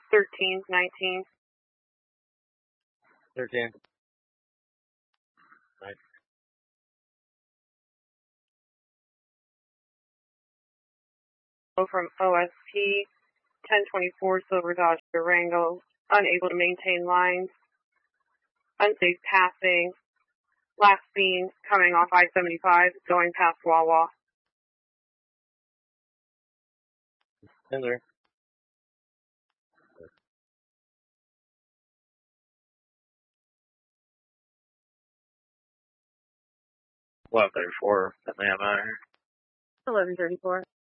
13, 19. 13. Nice. From OSP 1024 Silver Dodge Durango, unable to maintain lines, unsafe passing, last seen coming off I-75, going past Wawa. Enter. What, 34 Atlanta. 1134.